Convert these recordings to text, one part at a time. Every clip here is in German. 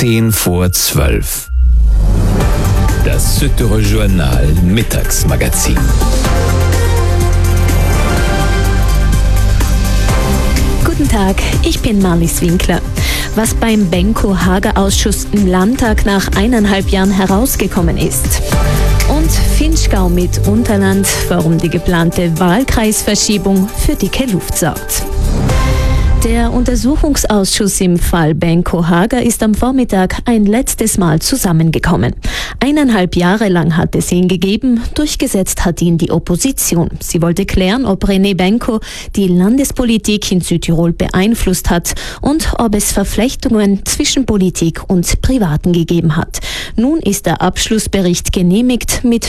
10:10. Das Süddeutsche Journal Mittagsmagazin. Guten Tag, ich bin Marlies Winkler. Was beim Benko-Hager-Ausschuss im Landtag nach 1,5 Jahren herausgekommen ist. Und Vinschgau mit Unterland, warum die geplante Wahlkreisverschiebung für dicke Luft sorgt. Der Untersuchungsausschuss im Fall Benko-Hager ist am Vormittag ein letztes Mal zusammengekommen. 1,5 Jahre lang hat es ihn gegeben, durchgesetzt hat ihn die Opposition. Sie wollte klären, ob René Benko die Landespolitik in Südtirol beeinflusst hat und ob es Verflechtungen zwischen Politik und Privaten gegeben hat. Nun ist der Abschlussbericht genehmigt mit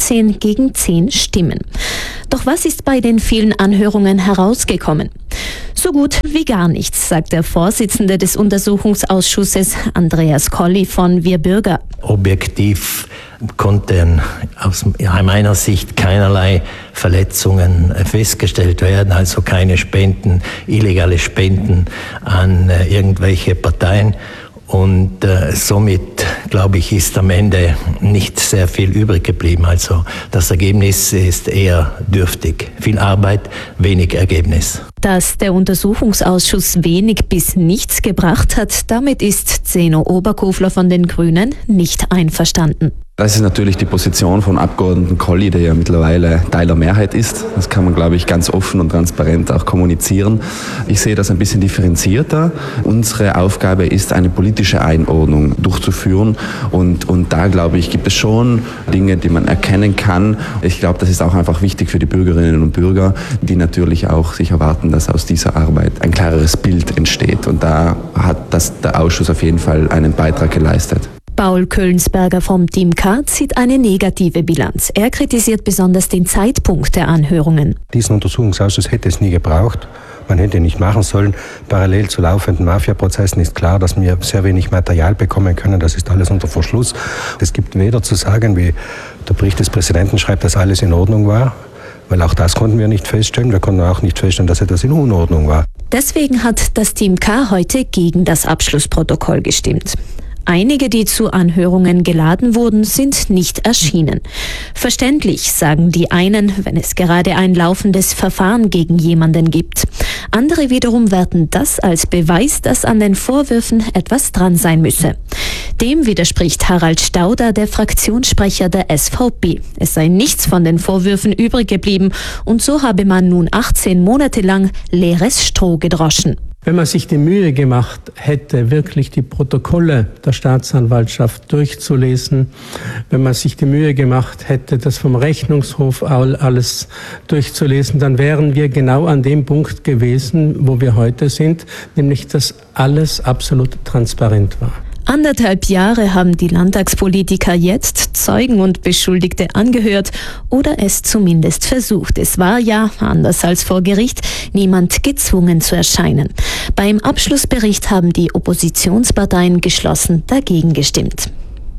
15-10 Stimmen. Doch was ist bei den vielen Anhörungen herausgekommen? So gut wie gar nichts, sagt der Vorsitzende des Untersuchungsausschusses, Andreas Colli von Wir Bürger. Objektiv konnten aus meiner Sicht keinerlei Verletzungen festgestellt werden, also keine Spenden, illegale Spenden an irgendwelche Parteien. Und somit, glaube ich, ist am Ende nicht sehr viel übrig geblieben. Also das Ergebnis ist eher dürftig. Viel Arbeit, wenig Ergebnis. Dass der Untersuchungsausschuss wenig bis nichts gebracht hat, damit ist Zeno Oberkofler von den Grünen nicht einverstanden. Das ist natürlich die Position von Abgeordneten Colli, der ja mittlerweile Teil der Mehrheit ist. Das kann man, glaube ich, ganz offen und transparent auch kommunizieren. Ich sehe das ein bisschen differenzierter. Unsere Aufgabe ist, eine politische Einordnung durchzuführen. Und da, glaube ich, gibt es schon Dinge, die man erkennen kann. Ich glaube, das ist auch einfach wichtig für die Bürgerinnen und Bürger, die natürlich auch sich erwarten, dass aus dieser Arbeit ein klareres Bild entsteht. Und da hat der Ausschuss auf jeden Fall einen Beitrag geleistet. Paul Köllensberger vom Team K zieht eine negative Bilanz. Er kritisiert besonders den Zeitpunkt der Anhörungen. Diesen Untersuchungsausschuss hätte es nie gebraucht. Man hätte ihn nicht machen sollen. Parallel zu laufenden Mafia-Prozessen ist klar, dass wir sehr wenig Material bekommen können. Das ist alles unter Verschluss. Es gibt weder zu sagen, wie der Bericht des Präsidenten schreibt, dass alles in Ordnung war. Weil auch das konnten wir nicht feststellen. Wir konnten auch nicht feststellen, dass etwas in Unordnung war. Deswegen hat das Team K heute gegen das Abschlussprotokoll gestimmt. Einige, die zu Anhörungen geladen wurden, sind nicht erschienen. Verständlich, sagen die einen, wenn es gerade ein laufendes Verfahren gegen jemanden gibt. Andere wiederum werten das als Beweis, dass an den Vorwürfen etwas dran sein müsse. Dem widerspricht Harald Stauder, der Fraktionssprecher der SVP. Es sei nichts von den Vorwürfen übrig geblieben und so habe man nun 18 Monate lang leeres Stroh gedroschen. Wenn man sich die Mühe gemacht hätte, wirklich die Protokolle der Staatsanwaltschaft durchzulesen, wenn man sich die Mühe gemacht hätte, das vom Rechnungshof alles durchzulesen, dann wären wir genau an dem Punkt gewesen, wo wir heute sind, nämlich dass alles absolut transparent war. 1,5 Jahre haben die Landtagspolitiker jetzt Zeugen und Beschuldigte angehört oder es zumindest versucht. Es war ja, anders als vor Gericht, niemand gezwungen zu erscheinen. Beim Abschlussbericht haben die Oppositionsparteien geschlossen dagegen gestimmt.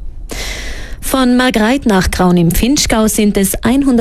Von Margreid nach Graun im Vinschgau sind es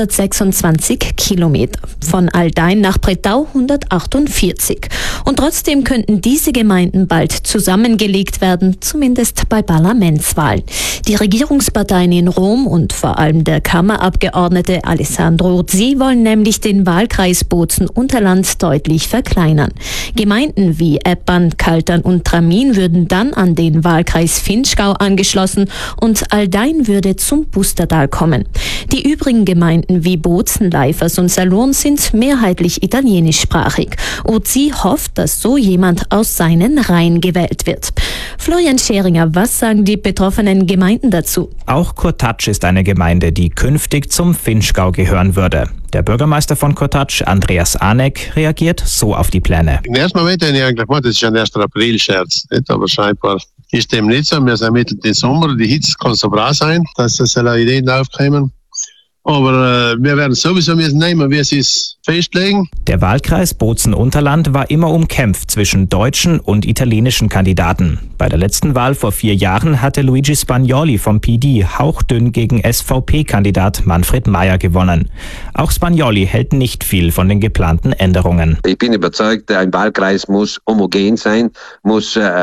126 Kilometer. Von Aldein nach Brettau 148. Und trotzdem könnten diese Gemeinden bald zusammengelegt werden, zumindest bei Parlamentswahlen. Die Regierungsparteien in Rom und vor allem der Kammerabgeordnete Alessandro Urzi wollen nämlich den Wahlkreis Bozen-Unterland deutlich verkleinern. Gemeinden wie Eppern, Kaltern und Tramin würden dann an den Wahlkreis Vinschgau angeschlossen und Aldein würde zum Pustertal kommen. Die übrigen Gemeinden wie Bozen, Leifers und Salurn sind mehrheitlich italienischsprachig. Urzi hofft, dass so jemand aus seinen Reihen gewählt wird. Florian Scheringer, was sagen die betroffenen Gemeinden dazu? Auch Kurtatsch ist eine Gemeinde, die künftig zum Vinschgau gehören würde. Der Bürgermeister von Kurtatsch, Andreas Anek, reagiert so auf die Pläne. Im ersten Moment habe ich eigentlich gemeint, das ist ein 1. April-Scherz. Aber scheinbar ist dem nicht so. Wir sind mitten im Sommer, die Hitze kann so brav sein, dass das Ideen aufkommen. Aber wir werden sowieso nehmen, wie sie es festlegen. Der Wahlkreis Bozen-Unterland war immer umkämpft zwischen deutschen und italienischen Kandidaten. Bei der letzten Wahl vor 4 Jahren hatte Luigi Spagnoli vom PD hauchdünn gegen SVP-Kandidat Manfred Mayer gewonnen. Auch Spagnoli hält nicht viel von den geplanten Änderungen. Ich bin überzeugt, ein Wahlkreis muss homogen sein, muss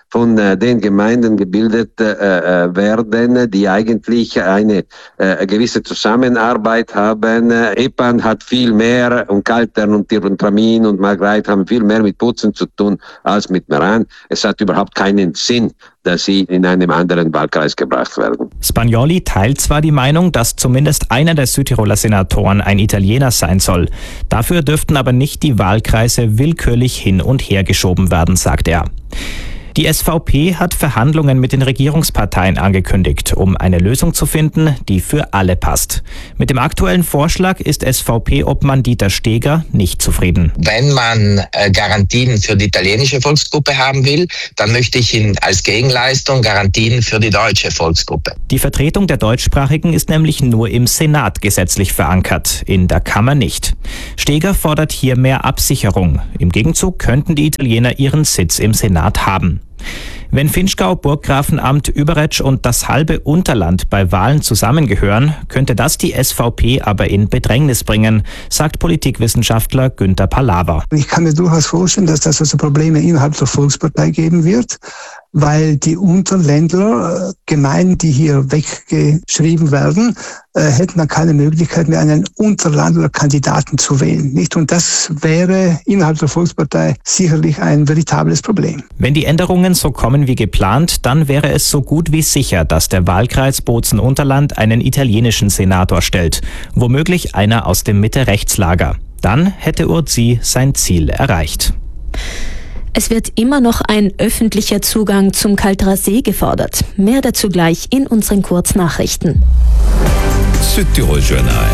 von den Gemeinden gebildet werden, die eigentlich eine gewisse Zusammenarbeit haben. Epan hat viel mehr und Kaltern und Tiruntramin und Margreit haben viel mehr mit Putzen zu tun als mit Meran. Es hat überhaupt keinen Sinn, dass sie in einem anderen Wahlkreis gebracht werden. Spanjoli teilt zwar die Meinung, dass zumindest einer der Südtiroler Senatoren ein Italiener sein soll. Dafür dürften aber nicht die Wahlkreise willkürlich hin und her geschoben werden, sagt er. Die SVP hat Verhandlungen mit den Regierungsparteien angekündigt, um eine Lösung zu finden, die für alle passt. Mit dem aktuellen Vorschlag ist SVP-Obmann Dieter Steger nicht zufrieden. Wenn man Garantien für die italienische Volksgruppe haben will, dann möchte ich als Gegenleistung Garantien für die deutsche Volksgruppe. Die Vertretung der Deutschsprachigen ist nämlich nur im Senat gesetzlich verankert, in der Kammer nicht. Steger fordert hier mehr Absicherung. Im Gegenzug könnten die Italiener ihren Sitz im Senat haben. Wenn Vinschgau, Burggrafenamt, Überetsch und das halbe Unterland bei Wahlen zusammengehören, könnte das die SVP aber in Bedrängnis bringen, sagt Politikwissenschaftler Günther Palaver. Ich kann mir durchaus vorstellen, dass das also Probleme innerhalb der Volkspartei geben wird, weil die Unterländler Gemeinden, die hier weggeschrieben werden, hätten dann keine Möglichkeit mehr, einen Unterlandler-Kandidaten zu wählen, nicht? Und das wäre innerhalb der Volkspartei sicherlich ein veritables Problem. Wenn die Änderungen so kommen wie geplant, dann wäre es so gut wie sicher, dass der Wahlkreis Bozen-Unterland einen italienischen Senator stellt, womöglich einer aus dem Mitte-Rechts-Lager. Dann hätte Urzi sein Ziel erreicht. Es wird immer noch ein öffentlicher Zugang zum Kalterer See gefordert. Mehr dazu gleich in unseren Kurznachrichten. Südtirol Journal.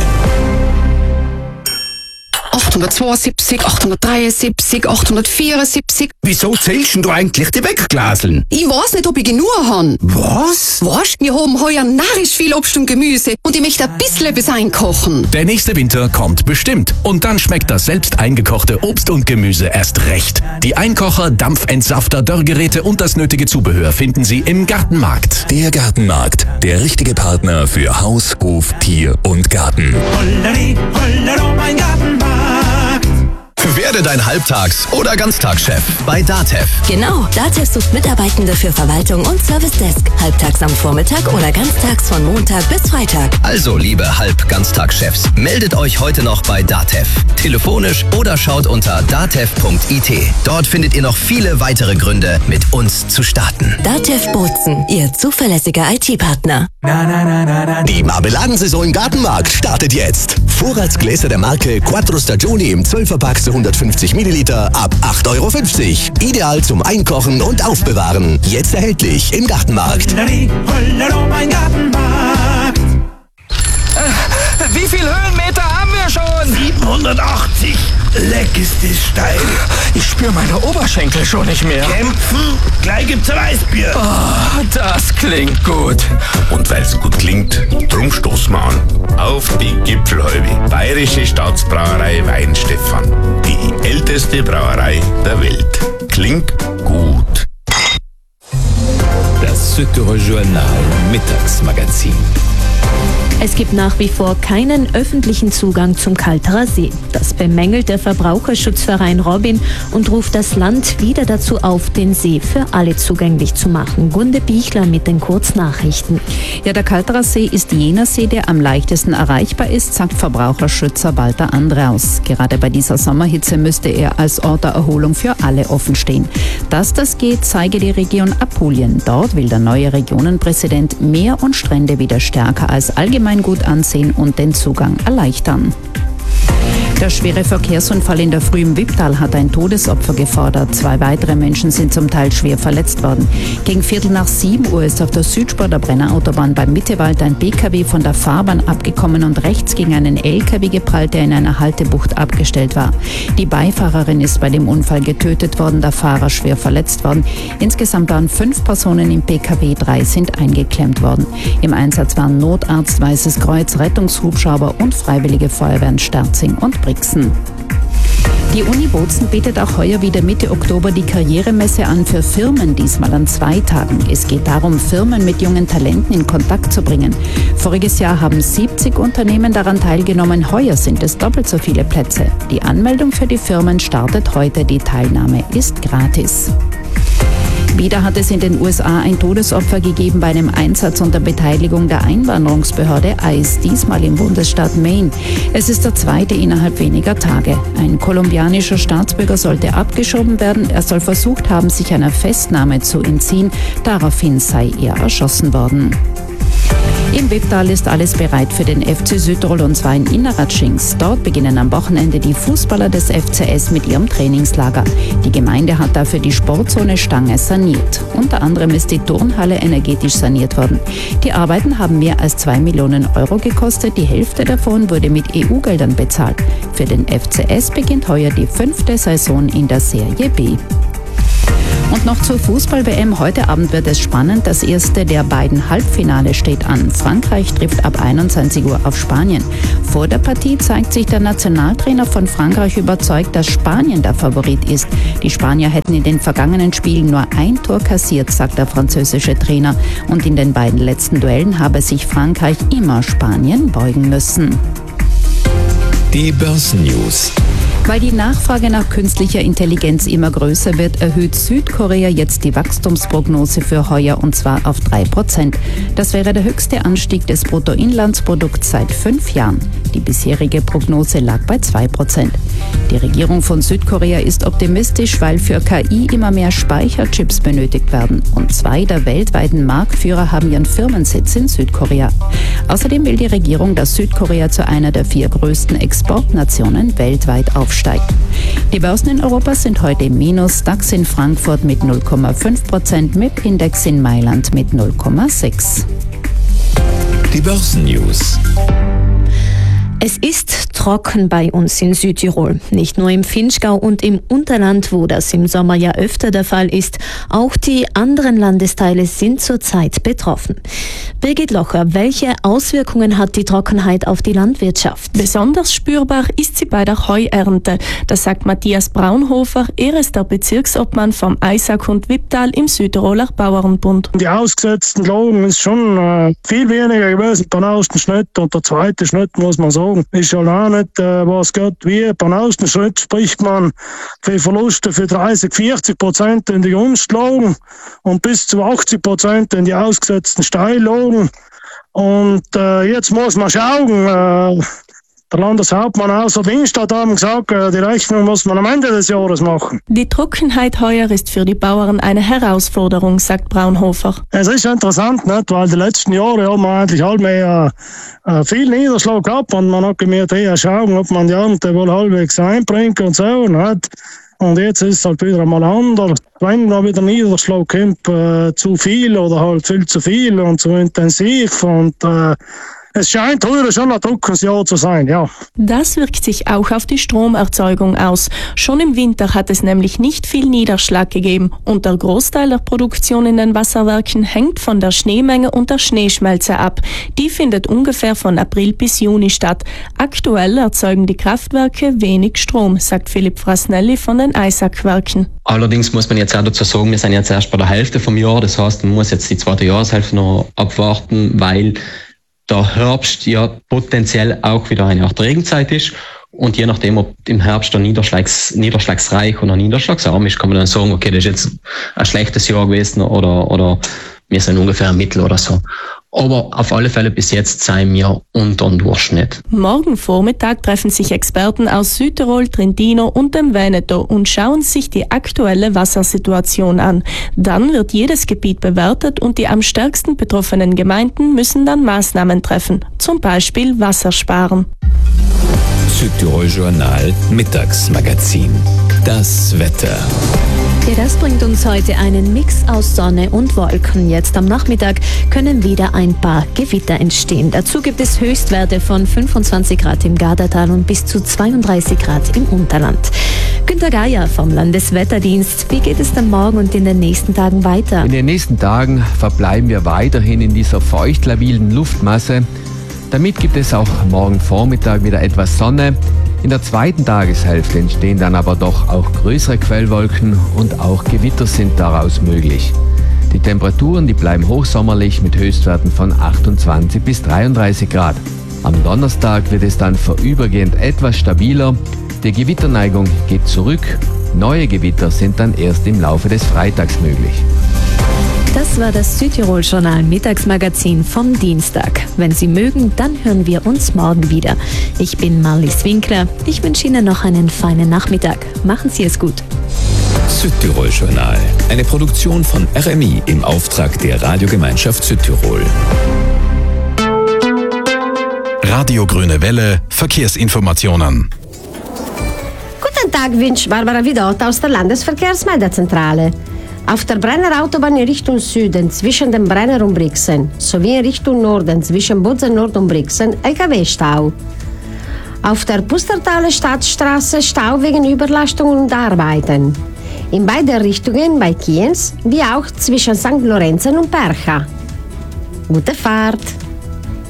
872, 873, 874. Wieso zählst du eigentlich die Wegglaseln? Ich weiß nicht, ob ich genug habe. Was? Weißt, wir haben heuer narrisch viel Obst und Gemüse und ich möchte ein bisschen etwas einkochen. Der nächste Winter kommt bestimmt. Und dann schmeckt das selbst eingekochte Obst und Gemüse erst recht. Die Einkocher, Dampfentsafter, Dörrgeräte und das nötige Zubehör finden Sie im Gartenmarkt. Der Gartenmarkt, der richtige Partner für Haus, Hof, Tier und Garten. Holleri, hollero, mein Gartenmarkt. Werde dein Halbtags- oder Ganztagschef bei DATEV. Genau, DATEV sucht Mitarbeitende für Verwaltung und Service Desk. Halbtags am Vormittag oder ganztags von Montag bis Freitag. Also, liebe Halb-Ganztagschefs, meldet euch heute noch bei DATEV. Telefonisch oder schaut unter datev.it. Dort findet ihr noch viele weitere Gründe, mit uns zu starten. DATEV Bozen, Ihr zuverlässiger IT-Partner. Die Marmeladensaison im Gartenmarkt startet jetzt. Vorratsgläser der Marke Quattro Stagioni im 12er-Pack zu 150 Milliliter ab 8,50 €. Ideal zum Einkochen und Aufbewahren. Jetzt erhältlich im Gartenmarkt. Hollero, mein Gartenmarkt. Wie viele Höhenmeter haben wir schon? 780. Leck ist das steil. Ich spüre meine Oberschenkel schon nicht mehr. Kämpfen, gleich gibt's ein Weißbier. Oh, das klingt gut. Und weil's gut klingt, drum stoßen wir an. Auf die Gipfelhalbe. Bayerische Staatsbrauerei Weinstefan. Die älteste Brauerei der Welt. Klingt gut. Das Südtirol Journal Mittagsmagazin. Es gibt nach wie vor keinen öffentlichen Zugang zum Kalterer See. Das bemängelt der Verbraucherschutzverein Robin und ruft das Land wieder dazu auf, den See für alle zugänglich zu machen. Gunde Bichler mit den Kurznachrichten. Ja, der Kalterer See ist jener See, der am leichtesten erreichbar ist, sagt Verbraucherschützer Walter Andreaus. Gerade bei dieser Sommerhitze müsste er als Ort der Erholung für alle offen stehen. Dass das geht, zeige die Region Apulien. Dort will der neue Regionenpräsident Meer und Strände wieder stärker als allgemein gut ansehen und den Zugang erleichtern. Der schwere Verkehrsunfall in der Früh im Wipptal hat ein Todesopfer gefordert. 2 weitere Menschen sind zum Teil schwer verletzt worden. Gegen 6:15 Uhr ist auf der Südspur der Brennerautobahn beim Mittewald ein PKW von der Fahrbahn abgekommen und rechts gegen einen LKW geprallt, der in einer Haltebucht abgestellt war. Die Beifahrerin ist bei dem Unfall getötet worden, der Fahrer schwer verletzt worden. Insgesamt waren 5 Personen im PKW, 3 sind eingeklemmt worden. Im Einsatz waren Notarzt, Weißes Kreuz, Rettungshubschrauber und Freiwillige Feuerwehren Sterzing und Brixen. Die Uni Bozen bietet auch heuer wieder Mitte Oktober die Karrieremesse an für Firmen, diesmal an 2 Tagen. Es geht darum, Firmen mit jungen Talenten in Kontakt zu bringen. Voriges Jahr haben 70 Unternehmen daran teilgenommen, heuer sind es doppelt so viele Plätze. Die Anmeldung für die Firmen startet heute, die Teilnahme ist gratis. Wieder hat es in den USA ein Todesopfer gegeben bei einem Einsatz unter Beteiligung der Einwanderungsbehörde ICE, diesmal im Bundesstaat Maine. Es ist der zweite innerhalb weniger Tage. Ein kolumbianischer Staatsbürger sollte abgeschoben werden. Er soll versucht haben, sich einer Festnahme zu entziehen. Daraufhin sei er erschossen worden. Im Wipptal ist alles bereit für den FC Südtirol und zwar in Inneratschings. Dort beginnen am Wochenende die Fußballer des FCS mit ihrem Trainingslager. Die Gemeinde hat dafür die Sportzone Stange saniert. Unter anderem ist die Turnhalle energetisch saniert worden. Die Arbeiten haben mehr als 2 Millionen Euro gekostet. Die Hälfte davon wurde mit EU-Geldern bezahlt. Für den FCS beginnt heuer die 5. Saison in der Serie B. Und noch zur Fußball-WM. Heute Abend wird es spannend. Das erste der beiden Halbfinale steht an. Frankreich trifft ab 21 Uhr auf Spanien. Vor der Partie zeigt sich der Nationaltrainer von Frankreich überzeugt, dass Spanien der Favorit ist. Die Spanier hätten in den vergangenen Spielen nur ein Tor kassiert, sagt der französische Trainer. Und in den beiden letzten Duellen habe sich Frankreich immer Spanien beugen müssen. Die Börsennews. Weil die Nachfrage nach künstlicher Intelligenz immer größer wird, erhöht Südkorea jetzt die Wachstumsprognose für heuer und zwar auf 3%. Das wäre der höchste Anstieg des Bruttoinlandsprodukts seit 5 Jahren. Die bisherige Prognose lag bei 2%. Die Regierung von Südkorea ist optimistisch, weil für KI immer mehr Speicherchips benötigt werden. Und 2 der weltweiten Marktführer haben ihren Firmensitz in Südkorea. Außerdem will die Regierung, dass Südkorea zu einer der 4 größten Exportnationen weltweit aufsteigt. Die Börsen in Europa sind heute im Minus. DAX in Frankfurt mit 0,5%, MIP-Index in Mailand mit 0,6%. Die Börsennews. Es ist trocken bei uns in Südtirol. Nicht nur im Vinschgau und im Unterland, wo das im Sommer ja öfter der Fall ist. Auch die anderen Landesteile sind zurzeit betroffen. Birgit Locher, welche Auswirkungen hat die Trockenheit auf die Landwirtschaft? Besonders spürbar ist sie bei der Heuernte. Das sagt Matthias Braunhofer. Er ist der Bezirksobmann vom Eisack und Wipptal im Südtiroler Bauernbund. Die ausgesetzten Lagen ist schon viel weniger gewesen beim ersten Schnitt. Und der zweite Schnitt, muss man sagen, ist ja auch nicht, was geht wie. Beim ersten Schritt spricht man für Verluste für 30-40% in die Grundlagen und bis zu 80% in die ausgesetzten Steillagen. Und jetzt muss man schauen, der Landeshauptmann außer Dienst hat gesagt, die Rechnung muss man am Ende des Jahres machen. Die Trockenheit heuer ist für die Bauern eine Herausforderung, sagt Braunhofer. Es ist interessant, nicht? Weil die letzten Jahre haben wir eigentlich allmählich viel Niederschlag gehabt und man hat gemerkt, schauen, ob man die Ernte wohl halbwegs einbringt und so. Nicht? Und jetzt ist es halt wieder einmal anders. Wenn da wieder Niederschlag kommt, zu viel oder halt viel zu viel und zu intensiv und es scheint heute schon ein trockenes Jahr zu sein, ja. Das wirkt sich auch auf die Stromerzeugung aus. Schon im Winter hat es nämlich nicht viel Niederschlag gegeben und der Großteil der Produktion in den Wasserwerken hängt von der Schneemenge und der Schneeschmelze ab. Die findet ungefähr von April bis Juni statt. Aktuell erzeugen die Kraftwerke wenig Strom, sagt Philipp Frasnelli von den Eisackwerken. Allerdings muss man jetzt auch dazu sagen, wir sind jetzt erst bei der Hälfte vom Jahr. Das heißt, man muss jetzt die zweite Jahreshälfte noch abwarten, weil der Herbst ja potenziell auch wieder eine Art Regenzeit ist und je nachdem, ob im Herbst der niederschlagsreich oder niederschlagsarm ist, kann man dann sagen, okay, das ist jetzt ein schlechtes Jahr gewesen oder wir sind ungefähr im Mittel oder so. Aber auf alle Fälle bis jetzt seien wir unter dem Durchschnitt. Morgen Vormittag treffen sich Experten aus Südtirol, Trentino und dem Veneto und schauen sich die aktuelle Wassersituation an. Dann wird jedes Gebiet bewertet und die am stärksten betroffenen Gemeinden müssen dann Maßnahmen treffen, zum Beispiel Wasser sparen. Südtirol Journal Mittagsmagazin. Das Wetter. Ja, das bringt uns heute einen Mix aus Sonne und Wolken. Jetzt am Nachmittag können wieder ein paar Gewitter entstehen. Dazu gibt es Höchstwerte von 25 Grad im Gardatal und bis zu 32 Grad im Unterland. Günter Geier vom Landeswetterdienst. Wie geht es denn morgen und in den nächsten Tagen weiter? In den nächsten Tagen verbleiben wir weiterhin in dieser feucht-labilen Luftmasse. Damit gibt es auch morgen Vormittag wieder etwas Sonne. In der zweiten Tageshälfte entstehen dann aber doch auch größere Quellwolken und auch Gewitter sind daraus möglich. Die Temperaturen, die bleiben hochsommerlich mit Höchstwerten von 28 bis 33 Grad. Am Donnerstag wird es dann vorübergehend etwas stabiler. Die Gewitterneigung geht zurück. Neue Gewitter sind dann erst im Laufe des Freitags möglich. war das Südtirol-Journal Mittagsmagazin vom Dienstag. Wenn Sie mögen, dann hören wir uns morgen wieder. Ich bin Marlies Winkler. Ich wünsche Ihnen noch einen feinen Nachmittag. Machen Sie es gut. Südtirol-Journal. Eine Produktion von RMI im Auftrag der Radiogemeinschaft Südtirol. Radio Grüne Welle, Verkehrsinformationen. Guten Tag, wünscht Barbara Vidot aus der Landesverkehrsmeldezentrale. Auf der Brenner Autobahn in Richtung Süden zwischen dem Brenner und Brixen sowie in Richtung Norden zwischen Bozen Nord und Brixen LKW-Stau. Auf der Pustertaler Stadtstraße Stau wegen Überlastungen und Arbeiten. In beide Richtungen bei Kienz wie auch zwischen St. Lorenzen und Percha. Gute Fahrt!